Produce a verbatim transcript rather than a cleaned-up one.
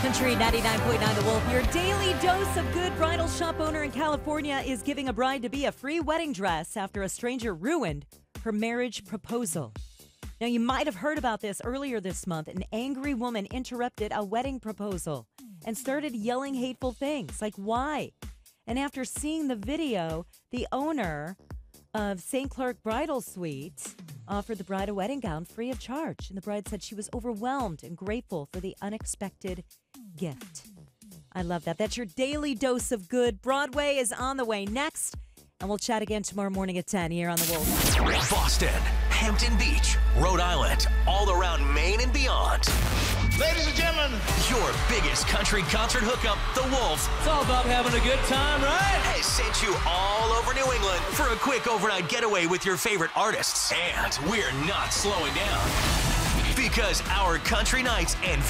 Country ninety-nine point nine The Wolf, your daily dose of good. Bridal shop owner in California is giving a bride-to-be a free wedding dress after a stranger ruined her marriage proposal. Now, you might have heard about this earlier this month. An angry woman interrupted a wedding proposal and started yelling hateful things like, why? And after seeing the video, the owner of Saint Clark Bridal Suite offered the bride a wedding gown free of charge. And the bride said she was overwhelmed and grateful for the unexpected gift. I love that. That's your daily dose of good. Broadway is on the way next, and we'll chat again tomorrow morning at ten here on The Wolf. Boston, Hampton Beach, Rhode Island, all around Maine and beyond. Ladies and gentlemen, your biggest country concert hookup, The Wolf. It's all about having a good time, right? Has sent you all over New England for a quick overnight getaway with your favorite artists. And we're not slowing down, because our country nights and